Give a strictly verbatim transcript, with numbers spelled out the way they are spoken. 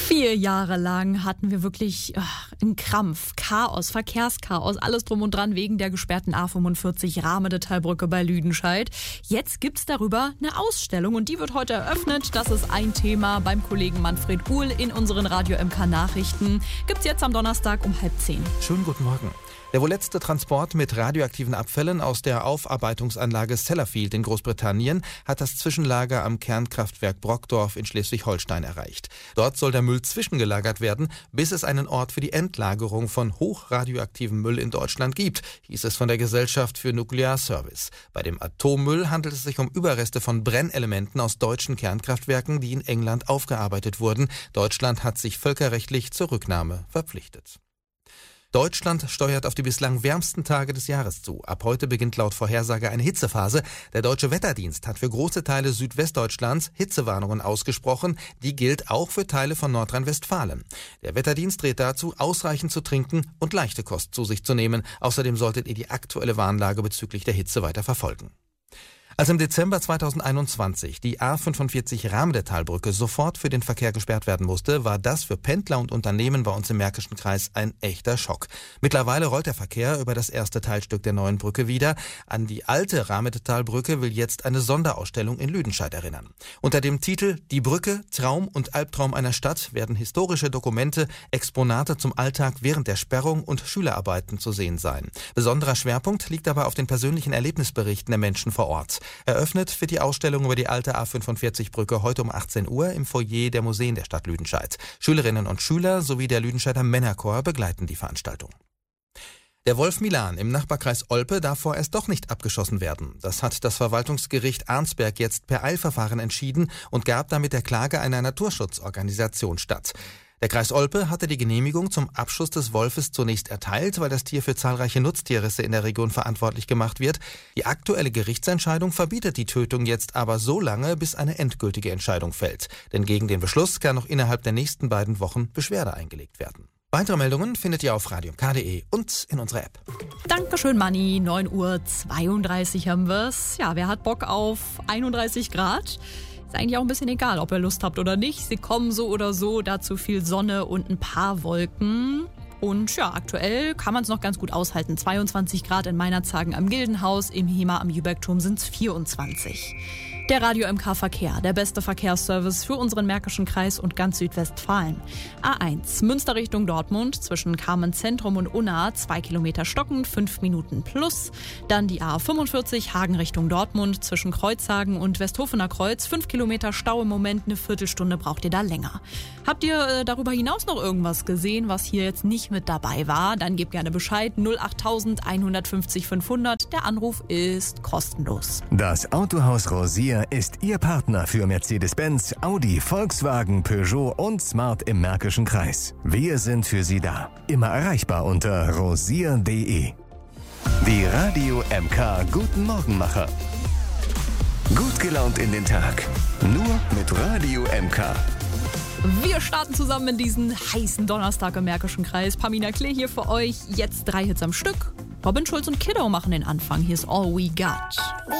Vier Jahre lang hatten wir wirklich ach, einen Krampf, Chaos, Verkehrschaos, alles drum und dran wegen der gesperrten A fünfundvierzig Rahmedetailbrücke bei Lüdenscheid. Jetzt gibt's darüber eine Ausstellung und die wird heute eröffnet. Das ist ein Thema beim Kollegen Manfred Uhl in unseren Radio M K Nachrichten. Gibt's jetzt am Donnerstag um halb zehn. Schönen guten Morgen. Der wohl letzte Transport mit radioaktiven Abfällen aus der Aufarbeitungsanlage Sellafield in Großbritannien hat das Zwischenlager am Kernkraftwerk Brockdorf in Schleswig-Holstein erreicht. Dort soll der Müll zwischengelagert werden, bis es einen Ort für die Endlagerung von hochradioaktivem Müll in Deutschland gibt, hieß es von der Gesellschaft für Nuklearservice. Bei dem Atommüll handelt es sich um Überreste von Brennelementen aus deutschen Kernkraftwerken, die in England aufgearbeitet wurden. Deutschland hat sich völkerrechtlich zur Rücknahme verpflichtet. Deutschland steuert auf die bislang wärmsten Tage des Jahres zu. Ab heute beginnt laut Vorhersage eine Hitzephase. Der Deutsche Wetterdienst hat für große Teile Südwestdeutschlands Hitzewarnungen ausgesprochen. Die gilt auch für Teile von Nordrhein-Westfalen. Der Wetterdienst rät dazu, ausreichend zu trinken und leichte Kost zu sich zu nehmen. Außerdem solltet ihr die aktuelle Warnlage bezüglich der Hitze weiter verfolgen. Als im Dezember zweitausendeinundzwanzig die A fünfundvierzig Rahmedetailbrücke sofort für den Verkehr gesperrt werden musste, war das für Pendler und Unternehmen bei uns im Märkischen Kreis ein echter Schock. Mittlerweile rollt der Verkehr über das erste Teilstück der neuen Brücke wieder. An die alte Rahmedetailbrücke will jetzt eine Sonderausstellung in Lüdenscheid erinnern. Unter dem Titel »Die Brücke, Traum und Albtraum einer Stadt« werden historische Dokumente, Exponate zum Alltag während der Sperrung und Schülerarbeiten zu sehen sein. Besonderer Schwerpunkt liegt dabei auf den persönlichen Erlebnisberichten der Menschen vor Ort. Eröffnet wird die Ausstellung über die alte A fünfundvierzig-Brücke heute um achtzehn Uhr im Foyer der Museen der Stadt Lüdenscheid. Schülerinnen und Schüler sowie der Lüdenscheider Männerchor begleiten die Veranstaltung. Der Wolf Milan im Nachbarkreis Olpe darf vorerst doch nicht abgeschossen werden. Das hat das Verwaltungsgericht Arnsberg jetzt per Eilverfahren entschieden und gab damit der Klage einer Naturschutzorganisation statt. Der Kreis Olpe hatte die Genehmigung zum Abschuss des Wolfes zunächst erteilt, weil das Tier für zahlreiche Nutztierrisse in der Region verantwortlich gemacht wird. Die aktuelle Gerichtsentscheidung verbietet die Tötung jetzt aber so lange, bis eine endgültige Entscheidung fällt. Denn gegen den Beschluss kann noch innerhalb der nächsten beiden Wochen Beschwerde eingelegt werden. Weitere Meldungen findet ihr auf radio m k punkt d e und in unserer App. Dankeschön, Manni. neun Uhr zweiunddreißig haben wir's. Ja, wer hat Bock auf einunddreißig Grad? Ist eigentlich auch ein bisschen egal, ob ihr Lust habt oder nicht. Sie kommen so oder so, dazu viel Sonne und ein paar Wolken. Und ja, aktuell kann man es noch ganz gut aushalten. zweiundzwanzig Grad in Meinerzhagen am Gildenhaus, im Hema am Jübergturm sind es vierundzwanzig. Der Radio M K Verkehr, der beste Verkehrsservice für unseren Märkischen Kreis und ganz Südwestfalen. A eins, Münster Richtung Dortmund, zwischen Carmen Zentrum und Unna, zwei Kilometer stockend, fünf Minuten plus. Dann die A fünfundvierzig, Hagen Richtung Dortmund, zwischen Kreuzhagen und Westhofener Kreuz, fünf Kilometer Stau im Moment, eine Viertelstunde braucht ihr da länger. Habt ihr äh, darüber hinaus noch irgendwas gesehen, was hier jetzt nicht mit dabei war? Dann gebt gerne Bescheid, null acht eins fünf null fünf hundert, der Anruf ist kostenlos. Das Autohaus Rosier ist Ihr Partner für Mercedes-Benz, Audi, Volkswagen, Peugeot und Smart im Märkischen Kreis. Wir sind für Sie da. Immer erreichbar unter rosier punkt d e. Die Radio M K Guten Morgenmacher. Gut gelaunt in den Tag. Nur mit Radio M K. Wir starten zusammen in diesen heißen Donnerstag im Märkischen Kreis. Pamina Klee hier für euch. Jetzt drei Hits am Stück. Robin Schulz und Kiddo machen den Anfang. Hier ist All We Got.